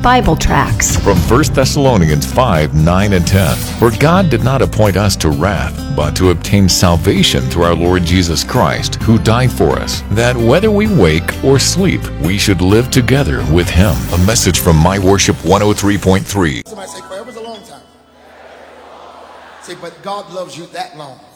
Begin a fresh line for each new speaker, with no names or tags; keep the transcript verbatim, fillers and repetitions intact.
Bible tracts.
From First Thessalonians five, nine, and ten. For God did not appoint us to wrath, but to obtain salvation through our Lord Jesus Christ, who died for us, that whether we wake or sleep, we should live together with Him. A message from My Worship one oh three point three.
Somebody say, forever's a long time. Say, but God loves you that long.